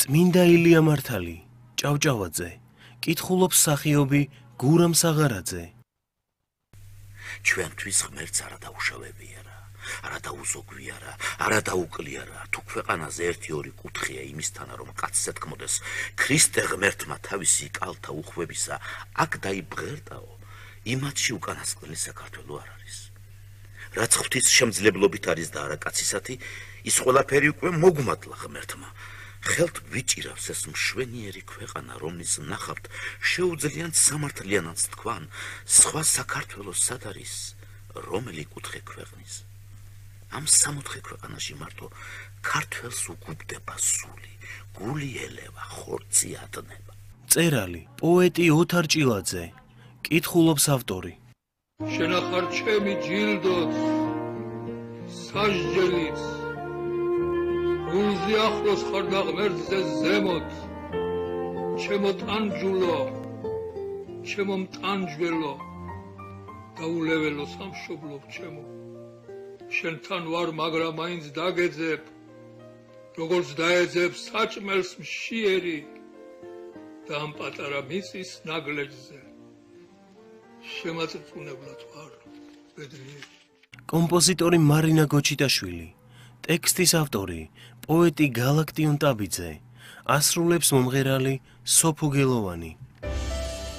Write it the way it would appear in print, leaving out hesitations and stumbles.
წმინდა ილია მართალი, ჭავჭავაძე, კითხულობს სახიობი გურამ საღარაძე. ჩვენთვის ღმერთს არა დაუშავებიარა, არა დაუზოგვიარა, არა დაუკლიარა, თუ ქვეყანაზე 1-2 კუთხეა იმისთანა, რომ კაცს ეთქმოდეს ქრისტე ღმერთმა თავისი კალთა უხვებისა, აქ დაიბღერტაო, იმათში უკანასკნელი საქართველო არ არის. რაც ღვთის შემძლებლობით არის და არა კაცისათი, ის ყველაფერი უკვე მოგმადლა ღმერთმა. ხელთ ვიჭირავს ეს მშვენიერი ქვეყანა, რომლის ნახავთ შეუძლიათ სამართლიანად თქვან, სხვა საქართველოს სად არის, რომელი კუთხე ქვეყნის. ამ 64 ქვეყანაში მარტო ქართველს უგუბდება სული, გული ელევა, ხორცი ატნება. წერალი, პოეტი ოთარ ჭილაძე, კითხულობს ავტორი. შენახარ ჩემი ჯილდოც, სასჯელიც, გულზე ახლოს ხარ და ღმერთზე ზემოთ, ჩემო ტანჯულო, ჩემო მტანჯველო, დაულეველო სამშობლო ჩემო, შენთან ვარ, მაგრამ მაინც დაგეძებ, როგორც დაეძებ საჭმელს მშიერი და ამ პატარა მიწის ნაგლეჯზე. შემაწწუნებლად ვარ, ბედნიერი. კომპოზიტორი მარინა გოჩიტაშვილი, ტექსტის ავტორი, პოეტი გალაქტიონ ტაბიძე, ასრულებს მომღერალი სოფო გელოვანი.